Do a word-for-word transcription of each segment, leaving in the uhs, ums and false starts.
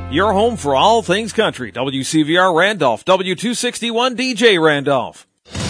Your home for all things country. W C V R Randolph, W two sixty-one D J Randolph.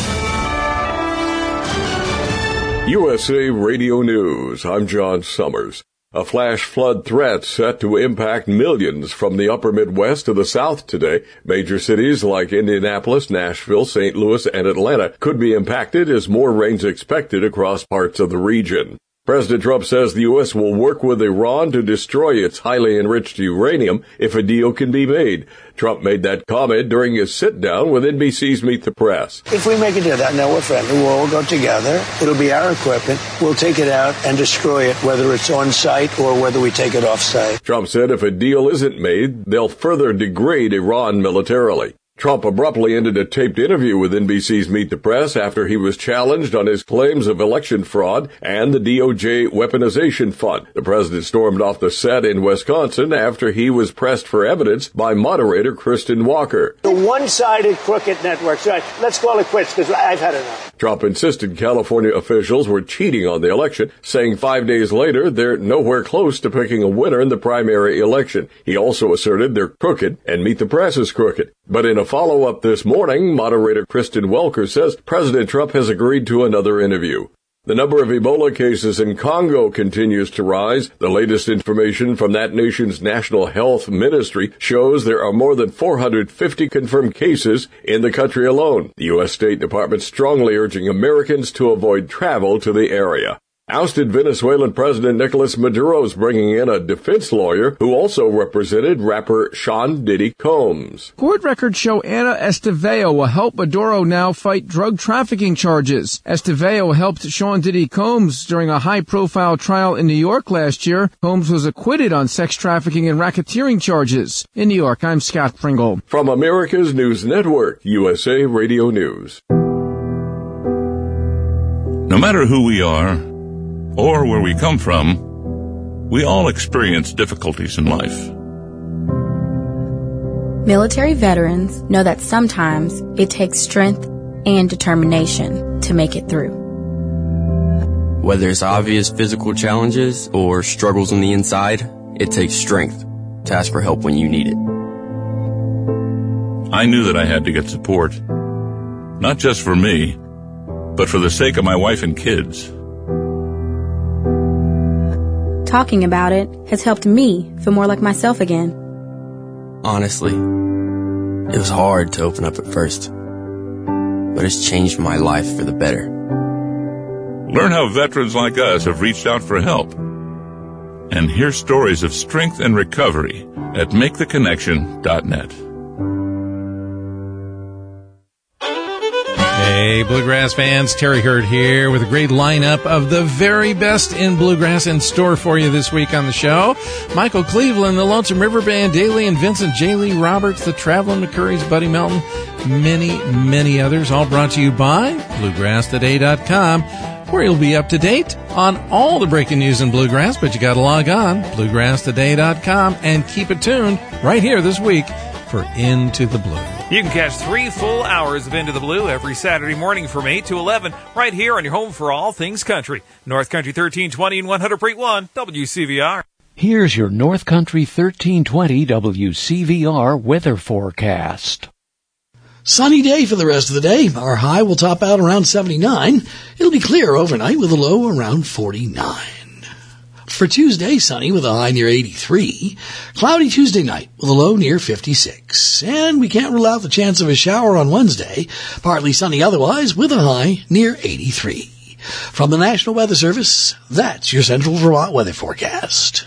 U S A Radio News. I'm John Summers. A flash flood threat set to impact millions from the upper Midwest to the South today. Major cities like Indianapolis, Nashville, Saint Louis, and Atlanta could be impacted as more rain's expected across parts of the region. President Trump says the U S will work with Iran to destroy its highly enriched uranium if a deal can be made. Trump made that comment during his sit-down with N B C's Meet the Press. If we make a deal, that now we're friendly, we'll all go together. It'll be our equipment. We'll take it out and destroy it, whether it's on site or whether we take it off site. Trump said if a deal isn't made, they'll further degrade Iran militarily. Trump abruptly ended a taped interview with N B C's Meet the Press after he was challenged on his claims of election fraud and the D O J weaponization fund. The president stormed off the set in Wisconsin after he was pressed for evidence by moderator Kristen Walker. The one-sided crooked network. So let's call it quits because I've had enough. Trump insisted California officials were cheating on the election, saying five days later they're nowhere close to picking a winner in the primary election. He also asserted they're crooked and Meet the Press is crooked. But in a follow-up this morning, moderator Kristen Welker says President Trump has agreed to another interview. The number of Ebola cases in Congo continues to rise. The latest information from that nation's National Health Ministry shows there are more than four hundred fifty confirmed cases in the country alone. The U S State Department strongly urging Americans to avoid travel to the area. Ousted Venezuelan President Nicolas Maduro is bringing in a defense lawyer who also represented rapper Sean Diddy Combs. Court records show Ana Estevao will help Maduro now fight drug trafficking charges. Estevao helped Sean Diddy Combs during a high-profile trial in New York last year. Combs was acquitted on sex trafficking and racketeering charges. In New York, I'm Scott Pringle. From America's News Network, U S A Radio News. No matter who we are, or where we come from, we all experience difficulties in life. Military veterans know that sometimes it takes strength and determination to make it through. Whether it's obvious physical challenges or struggles on the inside, it takes strength to ask for help when you need it. I knew that I had to get support, not just for me, but for the sake of my wife and kids. Talking about it has helped me feel more like myself again. Honestly, it was hard to open up at first, but it's changed my life for the better. Learn how veterans like us have reached out for help, and hear stories of strength and recovery at make the connection dot net. Hey, Bluegrass fans, Terry Hurd here with a great lineup of the very best in Bluegrass in store for you this week on the show. Michael Cleveland, the Lonesome River Band, Daly and Vincent, J. Lee Roberts, the Traveling McCurries, Buddy Melton, many, many others, all brought to you by Bluegrass Today dot com, where you'll be up to date on all the breaking news in Bluegrass, but you got to log on, Bluegrass Today dot com, and keep it tuned right here this week for Into the Blue. You can catch three full hours of Into the Blue every Saturday morning from eight to eleven right here on your home for all things country. North Country thirteen twenty and one hundred point one W C V R. Here's your North Country thirteen twenty W C V R weather forecast. Sunny day for the rest of the day. Our high will top out around seventy-nine. It'll be clear overnight with a low around forty-nine. For Tuesday, sunny with a high near eighty-three. Cloudy Tuesday night with a low near fifty-six. And we can't rule out the chance of a shower on Wednesday. Partly sunny otherwise with a high near eighty-three. From the National Weather Service, that's your Central Vermont weather forecast.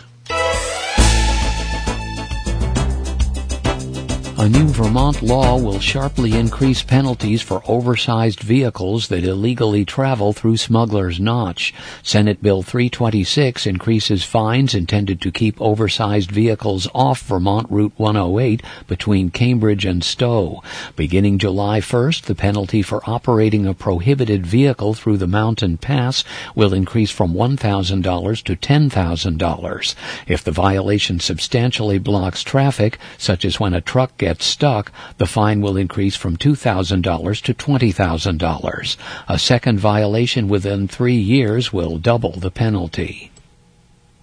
A new Vermont law will sharply increase penalties for oversized vehicles that illegally travel through Smuggler's Notch. Senate Bill three twenty-six increases fines intended to keep oversized vehicles off Vermont Route one oh eight between Cambridge and Stowe. Beginning July first, the penalty for operating a prohibited vehicle through the mountain pass will increase from one thousand dollars to ten thousand dollars. If the violation substantially blocks traffic, such as when a truck gets stuck, the fine will increase from two thousand dollars to twenty thousand dollars. A second violation within three years will double the penalty.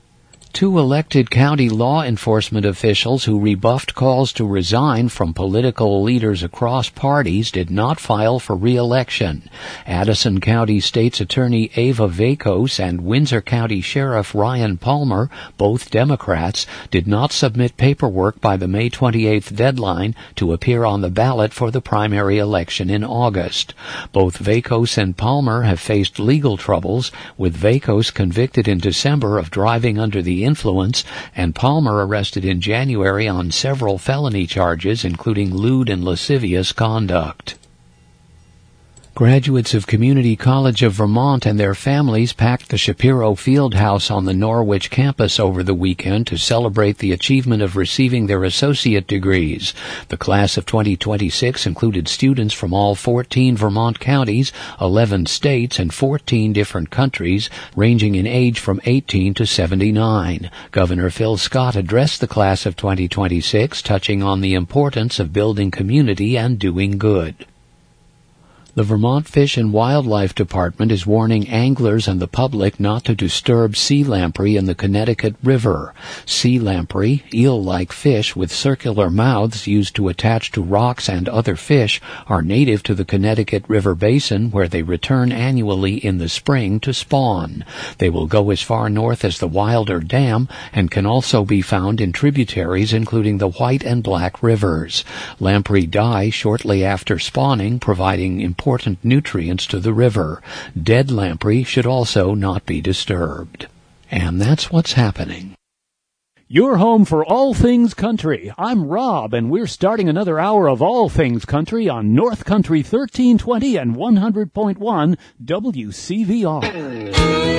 Two elected county law enforcement officials who rebuffed calls to resign from political leaders across parties did not file for re-election. Addison County State's Attorney Ava Vakos and Windsor County Sheriff Ryan Palmer, both Democrats, did not submit paperwork by the May twenty-eighth deadline to appear on the ballot for the primary election in August. Both Vakos and Palmer have faced legal troubles, with Vakos convicted in December of driving under the influence, and Palmer arrested in January on several felony charges, including lewd and lascivious conduct. Graduates of Community College of Vermont and their families packed the Shapiro Fieldhouse on the Norwich campus over the weekend to celebrate the achievement of receiving their associate degrees. The class of twenty twenty-six included students from all fourteen Vermont counties, eleven states, and fourteen different countries, ranging in age from eighteen to seventy-nine. Governor Phil Scott addressed the class of twenty twenty-six, touching on the importance of building community and doing good. The Vermont Fish and Wildlife Department is warning anglers and the public not to disturb sea lamprey in the Connecticut River. Sea lamprey, eel-like fish with circular mouths used to attach to rocks and other fish, are native to the Connecticut River basin, where they return annually in the spring to spawn. They will go as far north as the Wilder Dam and can also be found in tributaries including the White and Black Rivers. Lamprey die shortly after spawning, providing important important nutrients to the river. Dead lamprey should also not be disturbed. And that's what's happening. Your home for all things country. I'm Rob, and we're starting another hour of all things country on North Country thirteen twenty and one hundred point one W C V R.